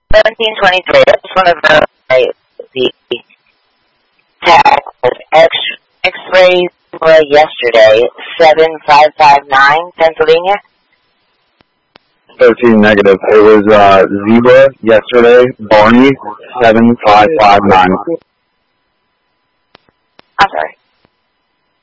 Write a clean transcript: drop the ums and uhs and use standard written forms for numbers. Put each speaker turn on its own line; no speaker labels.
1723. I just want to verify the tag was X-ray yesterday, 7559, Pennsylvania.
13 negative. It was Zebra yesterday, Barney, 7559.
I'm sorry.